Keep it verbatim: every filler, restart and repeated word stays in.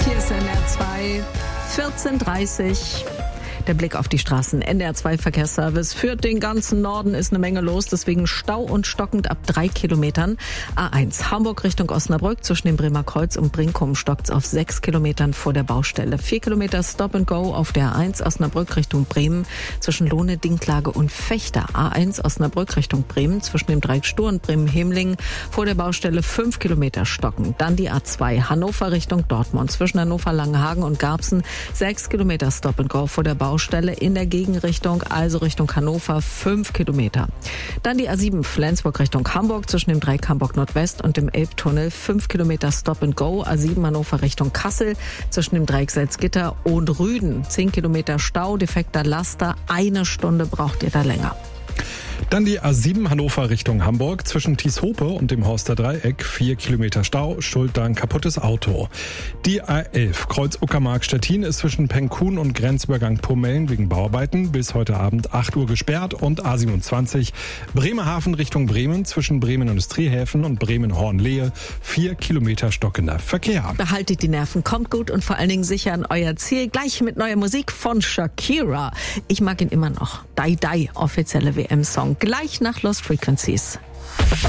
Hier ist N R zwei, vierzehn Uhr dreißig. Der Blick auf die Straßen. N R zwei Verkehrsservice. Für den ganzen Norden ist eine Menge los, deswegen Stau und stockend ab drei Kilometern. A eins Hamburg Richtung Osnabrück. Zwischen dem Bremer Kreuz und Brinkum stockt's auf sechs Kilometern vor der Baustelle. Vier Kilometer Stop and Go auf der A eins Osnabrück Richtung Bremen. Zwischen Lohne, Dinklage und Fechter. A eins Osnabrück Richtung Bremen. Zwischen dem Dreieck Stur und Bremen-Hemlingen vor der Baustelle fünf Kilometer stocken. Dann die A zwei Hannover Richtung Dortmund. Zwischen Hannover, Langenhagen und Garbsen sechs Kilometer Stop and Go vor der Baustelle. Baustelle in der Gegenrichtung, also Richtung Hannover, fünf Kilometer. Dann die A sieben Flensburg Richtung Hamburg, zwischen dem Dreieck Hamburg Nordwest und dem Elbtunnel, fünf Kilometer Stop and Go. A sieben Hannover Richtung Kassel, zwischen dem Dreieck Salzgitter und Rüden, zehn Kilometer Stau, defekter Laster, eine Stunde braucht ihr da länger. Dann die A sieben Hannover Richtung Hamburg, zwischen Tieshope und dem Horster Dreieck, vier Kilometer Stau, Schuld da ein kaputtes Auto. Die A elf Kreuz Uckermark-Stettin ist zwischen Penkun und Grenzübergang Purmellen wegen Bauarbeiten bis heute Abend acht Uhr gesperrt. Und A siebenundzwanzig Bremerhaven Richtung Bremen, zwischen Bremen Industriehäfen und Bremen-Hornlehe, vier Kilometer stockender Verkehr. Behaltet die Nerven, kommt gut und vor allen Dingen sicher an euer Ziel. Gleich mit neuer Musik von Shakira. Ich mag ihn immer noch. Die Die, offizielle W M-Song. Gleich nach Lost Frequencies.